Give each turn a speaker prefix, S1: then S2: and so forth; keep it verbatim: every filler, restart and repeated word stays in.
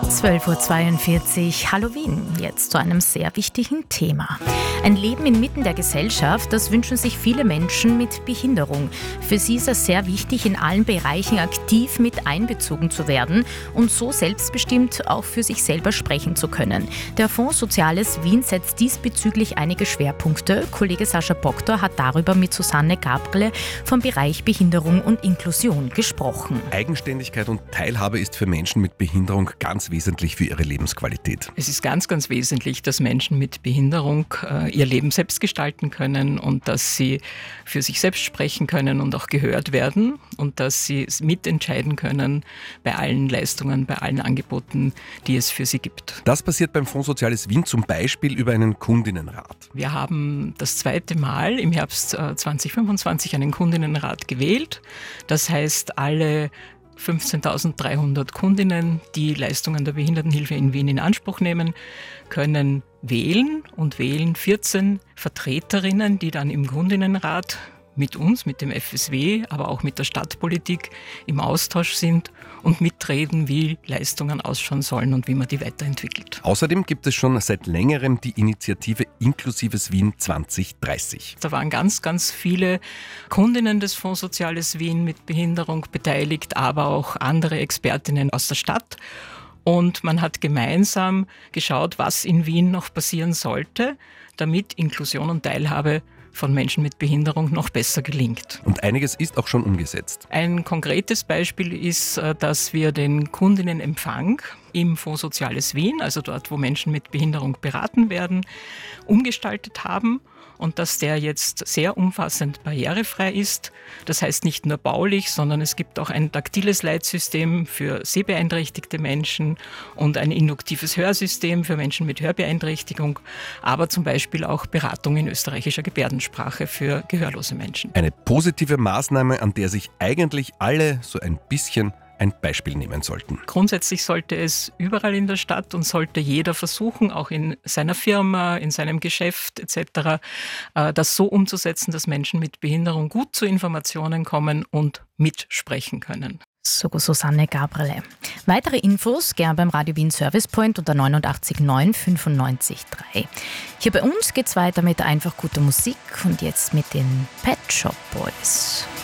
S1: zwölf Uhr zweiundvierzig, Halloween, jetzt zu einem sehr wichtigen Thema. Ein Leben inmitten der Gesellschaft, das wünschen sich viele Menschen mit Behinderung. Für sie ist es sehr wichtig, in allen Bereichen aktiv mit einbezogen zu werden und so selbstbestimmt auch für sich selber sprechen zu können. Der Fonds Soziales Wien setzt diesbezüglich einige Schwerpunkte. Kollege Sascha Bogdor hat darüber mit Susanne Gabrele vom Bereich Behinderung und Inklusion gesprochen.
S2: Eigenständigkeit und Teilhabe ist für Menschen mit Behinderung ganz wesentlich für ihre Lebensqualität.
S3: Es ist ganz, ganz wesentlich, dass Menschen mit Behinderung äh, ihr Leben selbst gestalten können und dass sie für sich selbst sprechen können und auch gehört werden und dass sie mitentscheiden können bei allen Leistungen, bei allen Angeboten, die es für sie gibt.
S2: Das passiert beim Fonds Soziales Wien zum Beispiel über einen Kundinnenrat.
S3: Wir haben das zweite Mal im Herbst äh, zwanzig fünfundzwanzig einen Kundinnenrat gewählt. Das heißt, alle fünfzehntausenddreihundert Kundinnen, die Leistungen der Behindertenhilfe in Wien in Anspruch nehmen, können wählen und wählen vierzehn Vertreterinnen, die dann im Kundinnenrat mit uns, mit dem F S W, aber auch mit der Stadtpolitik im Austausch sind und mitreden, wie Leistungen ausschauen sollen und wie man die weiterentwickelt.
S2: Außerdem gibt es schon seit längerem die Initiative Inklusives Wien zwanzig dreißig.
S3: Da waren ganz, ganz viele Kundinnen des Fonds Soziales Wien mit Behinderung beteiligt, aber auch andere Expertinnen aus der Stadt. Und man hat gemeinsam geschaut, was in Wien noch passieren sollte, damit Inklusion und Teilhabe von Menschen mit Behinderung noch besser gelingt.
S2: Und einiges ist auch schon umgesetzt.
S3: Ein konkretes Beispiel ist, dass wir den Kundinnenempfang im Fonds Soziales Wien, also dort, wo Menschen mit Behinderung beraten werden, umgestaltet haben und dass der jetzt sehr umfassend barrierefrei ist. Das heißt nicht nur baulich, sondern es gibt auch ein taktiles Leitsystem für sehbeeinträchtigte Menschen und ein induktives Hörsystem für Menschen mit Hörbeeinträchtigung, aber zum Beispiel auch Beratung in österreichischer Gebärdensprache für gehörlose Menschen.
S2: Eine positive Maßnahme, an der sich eigentlich alle so ein bisschen ein Beispiel nehmen sollten.
S3: Grundsätzlich sollte es überall in der Stadt und sollte jeder versuchen, auch in seiner Firma, in seinem Geschäft et cetera, das so umzusetzen, dass Menschen mit Behinderung gut zu Informationen kommen und mitsprechen können.
S1: So Susanne Gabrele. Weitere Infos gern beim Radio Wien Service Point unter neunundachtzig neun fünfundneunzig drei. Hier bei uns geht's weiter mit einfach guter Musik und jetzt mit den Pet Shop Boys.